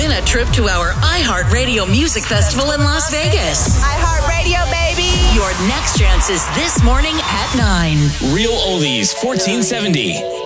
win a trip to our iHeartRadio Music Festival in Las Vegas. iHeartRadio, baby. Your next chance is this morning at 9. Real Oldies 1470.